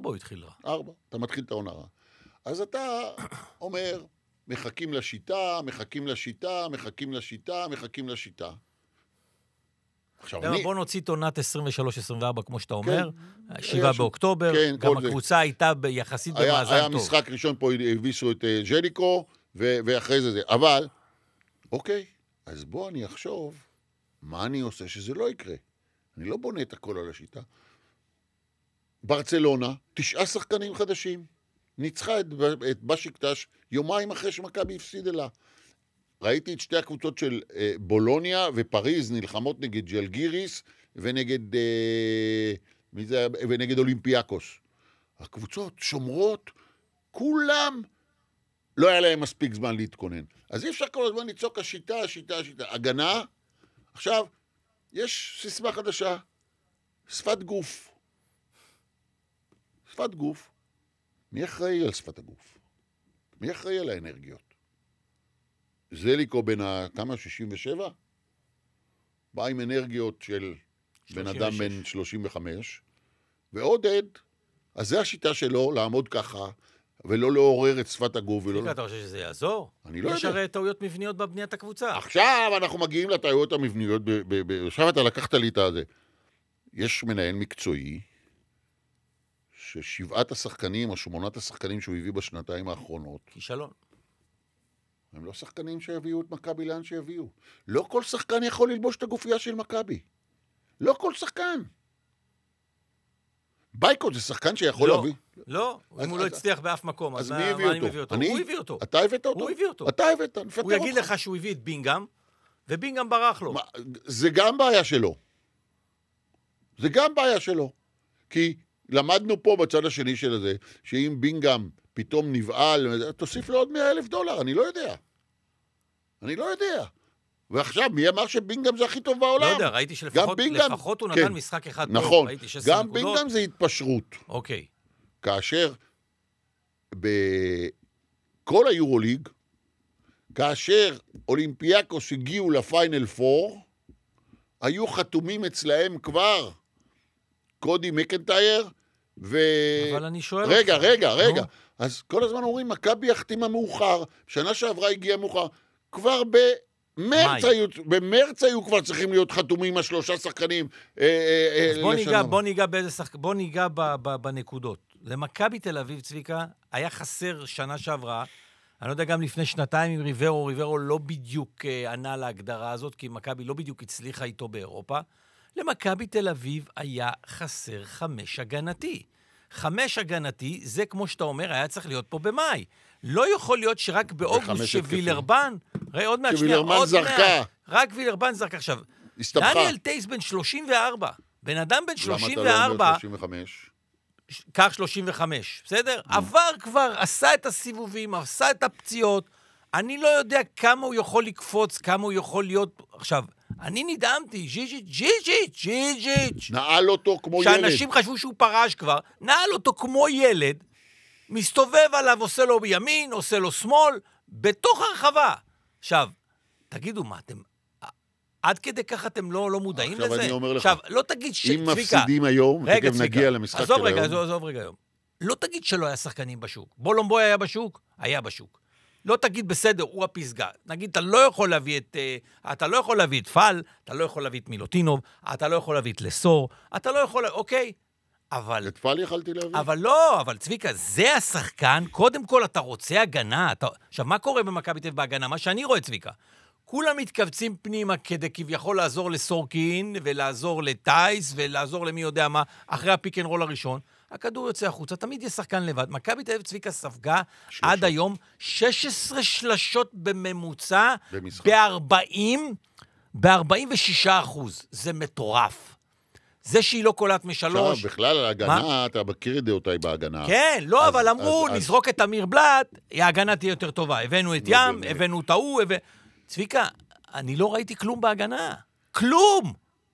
הוא התחיל רע. 4, אתה מתחיל את העונה רע. אז אתה אומר, מחכים לשיטה, מחכים לשיטה, מחכים לשיטה, מחכים לשיטה. עכשיו אני... בוא נוציא את עונת 23-24, כמו שאתה אומר, 7 באוקטובר, גם הקבוצה הייתה יחסית במאזן טוב. היה משחק ראשון פה, הביסו את ג'ליקו, ואחרי זה. אבל, אוקיי, אז בוא אני אחשוב, מה אני עושה שזה לא יקרה? אני לא בונה את הכל על השיטה. ברצלונה, 9 שחקנים חדשים. ניצחה את בשיקטש יומיים אחרי שמכבי הפסידה לה. ראיתי את שתי הקבוצות של בולוניה ופריז נלחמות נגד ג'לגיריס ונגד אולימפיאקוס. הקבוצות שומרות, כולם לא היה להם מספיק זמן להתכונן. אז אי אפשר כל הזמן לצעוק השיטה. הגנה, עכשיו, יש סיסמה חדשה, שפת גוף. שפת גוף. מי אחראי על שפת הגוף? מי אחראי על האנרגיות? זליקו בן כמה? 67? בא עם אנרגיות של 36. בן אדם בן 35, ועודד, אז זה השיטה שלו, לעמוד ככה, ולא לעורר את שפת הגוף. אתה חושב שזה יעזור? אני לא יודע. יש הרי טעויות מבניות בבניית הקבוצה. עכשיו אנחנו מגיעים לטעויות המבניות, עכשיו אתה לקחת לי את הזה. יש מנהל מקצועי, ששבעת השחקנים או 8 השחקנים שהוא הביא בשנתיים האחרונות, כישלון. הם לא שחקנים שיביאו את מכבי לאן שיביאו. לא כל שחקן יכול ללבוש את הגופייה של מכבי. לא כל שחקן. בייקו זה שחקן שיכול להביא. לא, אם הוא לא הצליח באף מקום, אז מי הביא אותו? הוא הביא אותו. אתה הבאת אותו? הוא הביא אותו. אתה הבאת, נפטר אותך. הוא יגיד לך שהוא הביא את בינגהם, ובינגהם ברח לו. זה גם בעיה שלו. זה גם בעיה שלו. כי למדנו פה בצד השני של זה, שאם בינגהם פתאום נבעל, תוסיף לו עוד $100,000, אני לא יודע. ועכשיו, מי אמר שבינגהם זה הכי טוב בעולם? לא יודע, ראיתי שלפחות הוא נתן משחק אחד טוב. נכון, גם בינגהם זה התפשרות. אוקיי. כאשר בכל היורוליג, כאשר אולימפיאקוס הגיעו לפיינל 4, היו חתומים אצלהם כבר קודי מקנטייר, אבל אני שואל רגע. אז כל הזמן אומרים, מכבי החתימה מאוחר, שנה שעברה הגיעה מאוחר, כבר במרץ היו כבר צריכים להיות חתומים 3 שחקנים. בוא ניגע בנקודות. למכבי תל אביב, צביקה, היה חסר שנה שעברה, אני לא יודע גם לפני שנתיים עם ריברו לא בדיוק ענה להגדרה הזאת, כי מכבי לא בדיוק הצליחה איתו באירופה. למכבי תל אביב היה חסר 5 הגנתי. 5 הגנתי, זה כמו שאתה אומר, היה צריך להיות פה במאי. לא יכול להיות שרק באוגוסט שווילרבן, עוד מעט שנייה, רק וילרבן זרקה עכשיו. דניאל טייס בן 34, בן אדם בן 34, למה אתה לא אומר 35? כך 35, בסדר? עבר כבר, עשה את הסיבובים, עשה את הפציעות, אני לא יודע כמה הוא יכול לקפוץ, כמה הוא יכול להיות, עכשיו, אני נדהמתי, ג'יג'יץ'. נעל אותו כמו ילד. שאנשים חשבו שהוא פרש כבר, נעל אותו כמו ילד, מסתובב עליו, עושה לו בימין, עושה לו שמאל, בתוך הרחבה. עכשיו, תגידו מה, אתם, עד כדי כך אתם לא מודעים לזה? עכשיו אני אומר לך, עכשיו, לא תגיד אם מפסידים היום, תכף נגיע למשחק של היום. עזוב רגע היום. לא תגיד שלא היה שחקנים בשוק. בולומבוי היה בשוק? היה בשוק. לא תגיד בסדר, הוא הפסגה. נגיד, אתה לא יכול להביא את פל, אתה לא יכול להביא את מילוטינוב, אתה לא יכול להביא את לסור, אתה לא יכול, אוקיי, אבל... את פל יכלתי להביא? אבל צביקה, זה השחקן, קודם כל אתה רוצה הגנה. עכשיו, מה קורה במכבי תל אביב בהגנה? מה שאני רואה, צביקה, כולם מתכווצים פנימה כדי כביכול לעזור לסורקין, ולעזור לטייס, ולעזור למי יודע מה, אחרי הפיק אנד רול הראשון. הכדור יוצא החוצה, תמיד יש שחקן לבד. מכבי תל אביב צביקה ספגה עד היום 16 שלשות בממוצע ב-46%. זה מטורף. זה שהיא לא קולט משלוש. עכשיו, בכלל על ההגנה, אתה מכיר את דעותיי בהגנה. כן, לא, אבל אמרו, נזרוק את אמיר בלט, ההגנה תהיה יותר טובה. הבאנו את ים, הבאנו את ההוא, צביקה, אני לא ראיתי כלום בהגנה. כלום!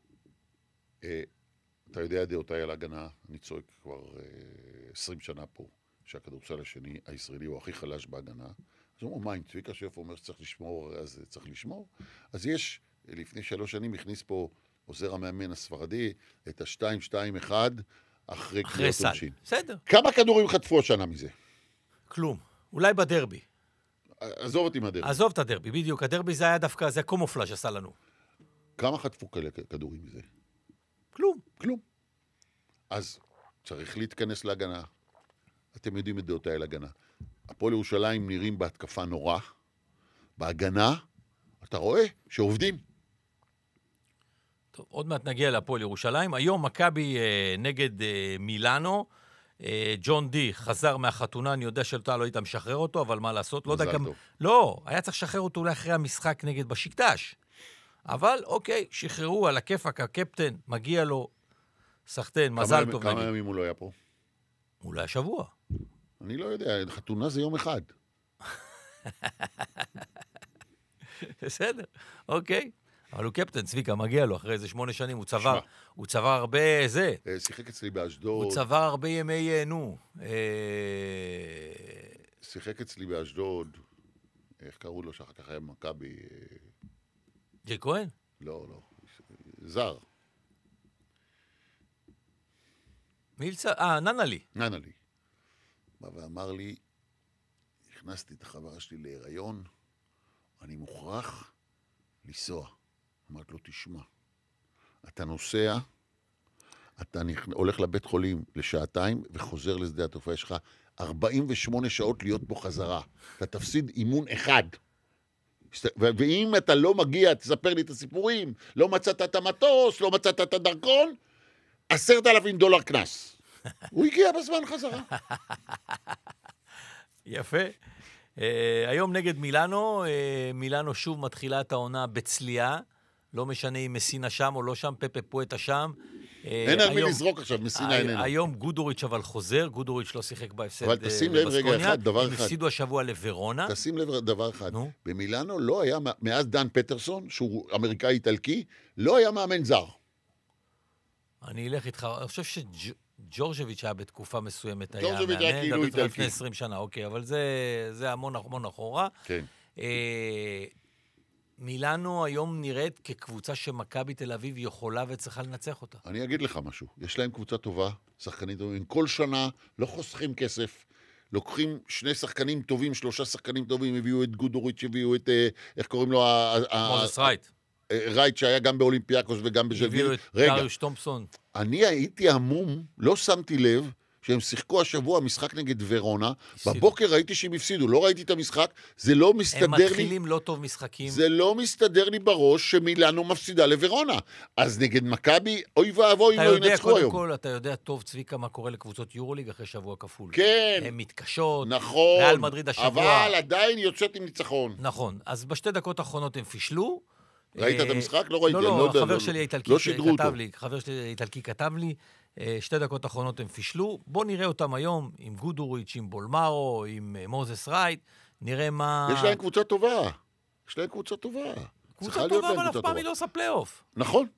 אתה יודע דעותיי על ההגנה, אני צועק כבר 20 שנה פה, שהכדורסל השני, הישראלי, הוא הכי חלש בהגנה. אז הוא אומר, מה, אם צביקה שף אומר שצריך לשמור, אז צריך לשמור? אז יש, לפני 3 שנים הכניס פה עוזר המאמן הספרדי, את ה-2-2-1, אחרי אחרי קריאות סל. עונשין. בסדר, כמה כדורים חטפו השנה מזה? כלום. אולי בדרבי. עזוב אותי מהדרבי. עזוב את הדרבי, בדיוק. הדרבי זה היה דווקא, זה קומופלאז' עשה לנו. כמה חטפו כאלה כדורים מזה? כלום. כלום. אז צריך להתכנס להגנה. אתם יודעים את דעותיי על הגנה. הפועל ירושלים נראים בהתקפה נורא. בהגנה, אתה רואה שעובדים. טוב, עוד מעט נגיע להפועל ירושלים. היום מכבי נגד מילאנו. ג'ון די חזר מהחתונה, אני יודע שאתה לא היית משחרר אותו, אבל מה לעשות? לא יודע גם... לא, היה צריך לשחרר אותו אולי אחרי המשחק נגד בשיקטש. אבל אוקיי, שחררו על הכיפק, הקפטן, מגיע לו סחטן, מזל טוב. כמה ימים הוא לא היה פה? אולי השבוע. אני לא יודע, חתונה זה יום אחד. בסדר, אוקיי. אבל הוא קפטן, צביקה, מגיע לו, אחרי איזה 8 שנים, הוא צבר הרבה זה. שיחק אצלי באשדוד. הוא צבר הרבה ימי שיחק אצלי באשדוד. איך קראו לו שאחר כך היה מכבי? ג'י כהן? לא. זר. ננלי. ננלי. בא ואמר לי, הכנסתי את החברה שלי להיריון, אני מוכרח לנסוע. אמרת לו, תשמע, אתה נוסע, אתה הולך לבית חולים לשעתיים וחוזר לשדה התעופה, יש לך 48 שעות להיות בו חזרה. אתה תפסיד אימון אחד. ואם אתה לא מגיע, תספר לי את הסיפורים, לא מצאת את המטוס, לא מצאת את הדרכון, $10,000 קנס. הוא הגיע בזמן חזרה. יפה. היום נגד מילאנו, מילאנו שוב מתחילה את העונה בצלייה, לא משנה אם מסינה שם או לא שם, פפה פואטה שם. אין על מי לזרוק עכשיו, מסינה איננו. היום גודוריץ' אבל חוזר, גודוריץ' לא שיחק בהפסד אבל תשים לב רגע אחד, דבר אחד. הם הפסידו השבוע לוורונה. תשים לב דבר אחד. במילאנו לא היה, מאז דן פטרסון, שהוא אמריקאי איטלקי, לא היה מאמן זר. אני אלך איתך, אני חושב ג'ורג'ביץ' היה בתקופה מסוימת, ג'ורג'ביץ' היה כאילו איטלקי. לפני 20 שנה, אוקיי, אבל זה המון אחורה. כן. מילאנו היום נראית כקבוצה שמכבי תל אביב יכולה וצריכה לנצח אותה. אני אגיד לך משהו, יש להם קבוצה טובה, שחקנים טובים, כל שנה לא חוסכים כסף, לוקחים 2 שחקנים טובים, 3 שחקנים טובים, הביאו את גודוריץ', הביאו את, איך קוראים לו? מוזס רייט. רייט שהיה גם באולימפיאקוס וגם בז'לגיל. הביאו את דריוש תומפסון. אני הייתי המום, לא שמתי לב, שהם שיחקו השבוע משחק נגד ורונה, בבוקר ראיתי שהם הפסידו, לא ראיתי את המשחק, זה לא מסתדר לי... הם מתחילים לא טוב משחקים. זה לא מסתדר לי בראש שמילאנו מפסידה לוורונה. אז נגד מכבי, אוי ואבוי, לא ינצחו היום. קודם כל, אתה יודע טוב, צביקה, מה קורה לקבוצות יורוליג אחרי שבוע כפול. כן. הן מתקשות. נכון. ריאל מדריד השבוע. אבל עדיין יוצאת עם ניצחון. נכון. אז בשתי דקות האחרונות הם פישלו. ראית את המשחק? לא ראיתי. לא, חבר שלי האיטלקי כתב לי. חבר שלי האיטלקי כתב לי. 2 דקות האחרונות הם פישלו. בוא נראה אותם היום עם גודוריץ', עם בולמרו, עם מוזס רייט. נראה מה... יש להם קבוצה טובה. קבוצה טובה, אבל אף פעם היא לא עושה פלייאוף. נכון.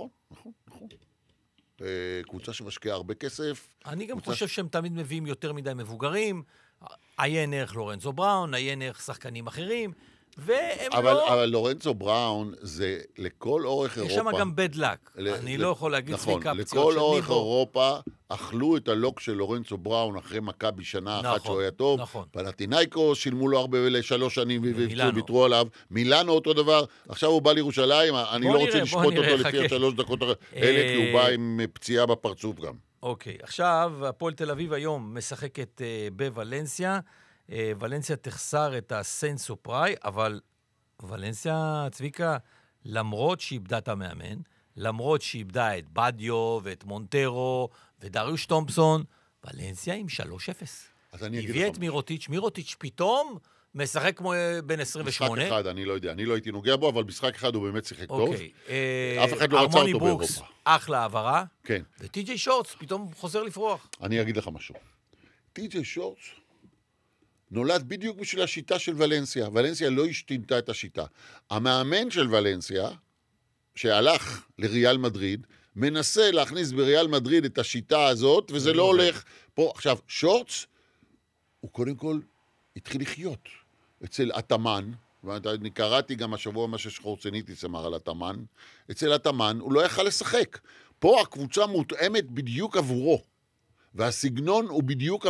קבוצה שמשקיעה הרבה כסף. אני גם חושב שהם תמיד מביאים יותר מדי מבוגרים. עיין ערך לורנזו בראון, עיין ערך שחקנים אחרים. אבל לורנצו בראון זה לכל אורך אירופה. יש שם גם bad luck. אני לא יכול להגיד צביקה פציעות של ניבו. לכל אורך אירופה אכלו את הלוק של לורנצו בראון אחרי מכבי שנה אחת שהוא היה טוב. פלטינאיקו שילמו לו הרבה ל3 שנים ויתרו עליו. מילאנו אותו דבר. עכשיו הוא בא לירושלים. אני לא רוצה לשפוט אותו לפי 3 דקות האלה, כי הוא בא עם פציעה בפרצוף גם. אוקיי, עכשיו הפועל תל אביב היום משחקת בוולנסיה. ולנסיה תחסר את הסנסו פראי, אבל ולנסיה, צביקה, למרות שאיבדה את המאמן, למרות שאיבדה את בדיו ואת מונטרו ודריוש תומפסון, ולנסיה עם 3-0. הביאה את מירוטיץ' פתאום משחק כמו בן 28. משחק אחד, אני לא יודע, אני לא הייתי נוגע בו, אבל משחק אחד הוא באמת שיחק טוב. אף אחד לא רצה אותו ארמוני ברוקס, אחלה העברה. כן. וטי.ג'יי שורטס פתאום חוזר לפרוח. אני אגיד לך משהו. טי.ג'יי שורטס נולד בדיוק בשביל השיטה של ולנסיה. ולנסיה לא השתינתה את השיטה. המאמן של ולנסיה, שהלך לריאל מדריד, מנסה להכניס בריאל מדריד את השיטה הזאת, וזה לא הולך פה. עכשיו, שורטס, הוא קודם כל התחיל לחיות אצל התאמן, ואני קראתי גם השבוע מה ששחורצניטיס אמר על התאמן, אצל התאמן הוא לא יכל לשחק. פה הקבוצה מותאמת בדיוק עבורו. והסגנון הוא בדיוק